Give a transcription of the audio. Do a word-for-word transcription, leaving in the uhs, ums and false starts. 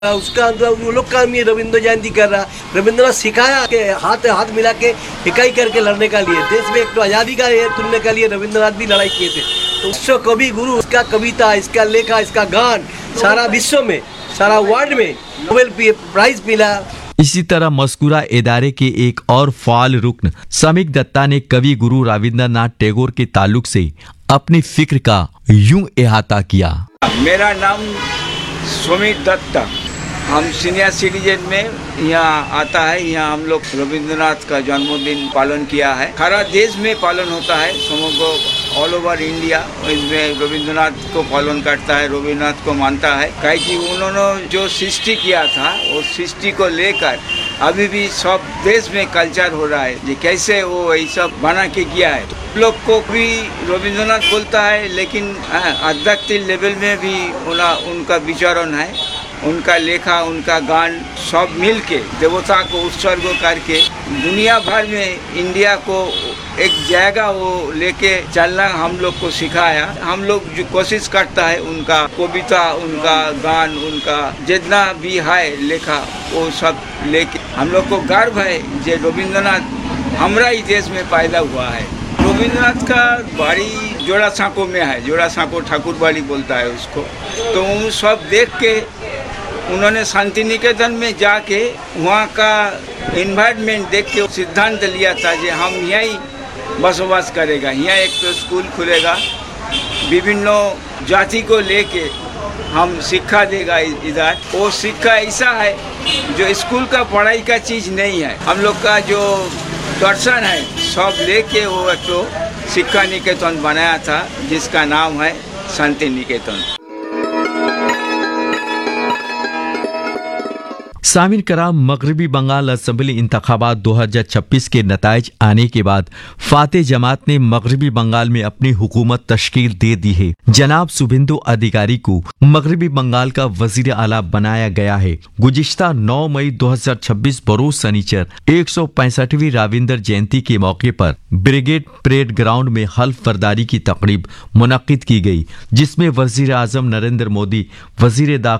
उसका वो लोग काम ये रविंद्र जयंती कर रहा। रविंद्रनाथ सिखाया कि हाथ हाथ मिला के इकाई करके लड़ने का लिए देश में एक तो आज़ादी का ये तुलने के लिए रविंद्रनाथ भी लड़ाई किए थे। तो विश्व कवि गुरु, उसका कविता, इसका लेखा, इसका गान सारा विश्व में, सारा वर्ल्ड में नोबेल प्राइज मिला। इसी तरह मस्कुरा इदारे के एक और फाल रुकन समीक दत्ता ने कवि गुरु रविंद्रनाथ टैगोर के ताल्लुक से अपनी फिक्र का यूं इहाता किया। मेरा नाम समीक दत्ता, हम सीनियर सिटीजन में यहाँ आता है। यहाँ हम लोग रविंद्रनाथ का जन्मदिन पालन किया है। सारा देश में पालन होता है, समग्र ऑल ओवर इंडिया इसमें रविंद्रनाथ को पालन करता है, रविंद्रनाथ को मानता है। कहे कि उन्होंने जो सृष्टि किया था उस सृष्टि को लेकर अभी भी सब देश में कल्चर हो रहा है कि कैसे वो ये सब बना के किया है। लोग को भी रविंद्रनाथ बोलता है, लेकिन आध्यात्मिक लेवल में भी उना, उनका विचरण है। उनका लेखा, उनका गान सब मिल के देवता को उत्सर्ग करके दुनिया भर में इंडिया को एक जगह वो लेके चलना हम लोग को सिखाया। हम लोग जो कोशिश करता है उनका कविता, उनका गान, उनका जितना भी है लेखा वो सब लेके हम लोग को गर्व है कि रविंद्रनाथ हमारा ही देश में पैदा हुआ है। रविंद्रनाथ का बाड़ी जोड़ा सांको में है, जोड़ा सांको ठाकुर बाड़ी बोलता है उसको। तो वो सब देख के उन्होंने शांति निकेतन में जाके वहाँ का इन्वायरमेंट देख के सिद्धांत लिया था कि हम यहीं बसवास करेगा। यहाँ एक तो स्कूल खुलेगा, विभिन्न जाति को लेके हम शिक्षा देगा इधर। वो शिक्षा ऐसा है जो स्कूल का पढ़ाई का चीज़ नहीं है। हम लोग का जो दर्शन है सब लेके वो एक तो शिक्षा निकेतन बनाया था जिसका नाम है शांति निकेतन। सामिन कराम, मगरबी बंगाल असेंबली इंतखाबात दो हज़ार छब्बीस के नताइज आने के बाद फाते जमात ने मगरबी बंगाल में अपनी हुकूमत तश्कील दे दी है। जनाब शुभेंदु अधिकारी को मगरबी बंगाल का वजीर आला बनाया गया है। गुज़िश्ता नौ मई दो हज़ार छब्बीस बरोज शनिचर एक सौ पैंसठवीं रविंद्र जयंती के मौके पर ब्रिगेड परेड ग्राउंड में हल्फ बर्दारी की तकरीब मुनक्किद की गई, जिसमें वजीर आजम नरेंद्र मोदी, वजीर